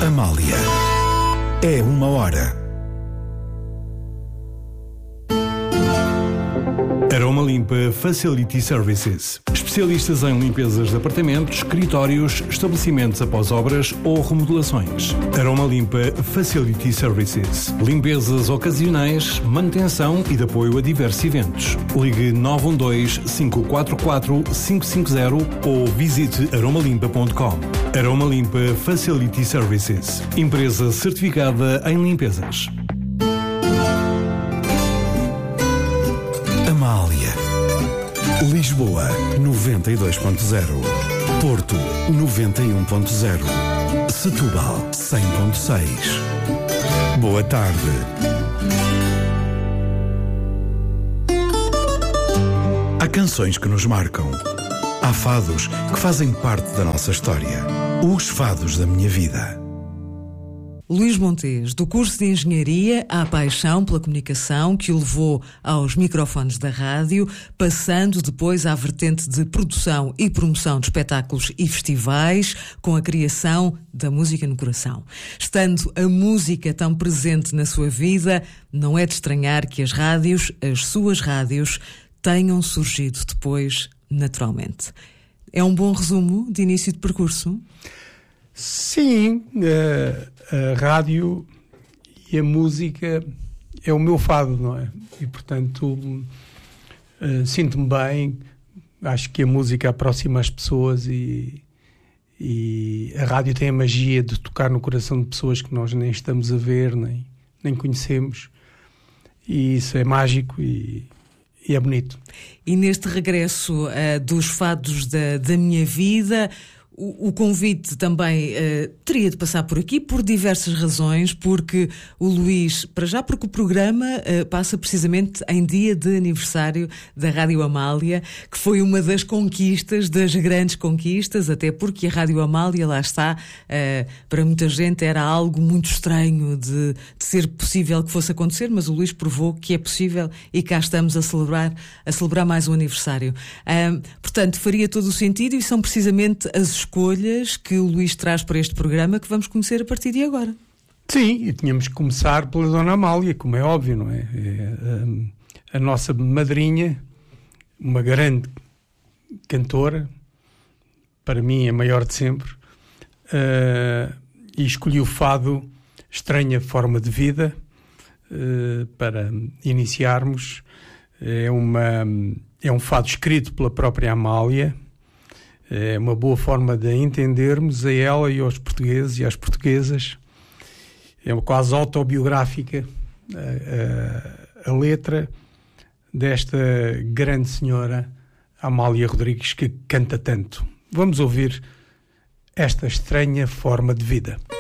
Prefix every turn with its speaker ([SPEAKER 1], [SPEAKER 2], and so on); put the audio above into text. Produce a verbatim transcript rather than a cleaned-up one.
[SPEAKER 1] Amália. É uma hora. Aroma Limpa Facility Services. Especialistas em limpezas de apartamentos, escritórios, estabelecimentos após obras ou remodelações. Aroma Limpa Facility Services. Limpezas ocasionais, manutenção e de apoio a diversos eventos. Ligue nove um dois, cinco quatro quatro, cinco cinco zero ou visite aroma limpa ponto com. Aroma Limpa Facility Services. Empresa certificada em limpezas. Amália. Lisboa noventa e dois ponto zero. Porto noventa e um ponto zero. Setúbal cem ponto seis. Boa tarde. Há canções que nos marcam. Há fados que fazem parte da nossa história. Os fados da minha vida.
[SPEAKER 2] Luís Montes, do curso de Engenharia à paixão pela comunicação que o levou aos microfones da rádio, passando depois à vertente de produção e promoção de espetáculos e festivais, com a criação da Música no Coração. Estando a música tão presente na sua vida, não é de estranhar que as rádios, as suas rádios, tenham surgido depois naturalmente. É um bom resumo de início de percurso?
[SPEAKER 3] Sim, a, a rádio e a música é o meu fado, não é? E, portanto, uh, sinto-me bem, acho que a música aproxima as pessoas e, e a rádio tem a magia de tocar no coração de pessoas que nós nem estamos a ver, nem, nem conhecemos, e isso é mágico e, e é bonito.
[SPEAKER 2] E neste regresso uh, dos fados da, da minha vida, O, o convite também uh, teria de passar por aqui por diversas razões, porque o Luís, para já porque o programa uh, passa precisamente em dia de aniversário da Rádio Amália, que foi uma das conquistas, das grandes conquistas, até porque a Rádio Amália, lá está, uh, para muita gente era algo muito estranho de, de ser possível que fosse acontecer, mas o Luís provou que é possível e cá estamos a celebrar, a celebrar mais um aniversário. Uh, portanto, faria todo o sentido e são precisamente as escolhas que o Luís traz para este programa que vamos conhecer a partir de agora.
[SPEAKER 3] Sim, e tínhamos que começar pela Dona Amália, como é óbvio, não é? É a, a nossa madrinha, uma grande cantora, para mim a maior de sempre, uh, e escolhi o fado Estranha Forma de Vida uh, para iniciarmos. É, uma, é um fado escrito pela própria Amália. É uma boa forma de entendermos a ela e aos portugueses e às portuguesas. É quase autobiográfica a, a, a letra desta grande senhora Amália Rodrigues, que canta tanto. Vamos ouvir esta estranha forma de vida.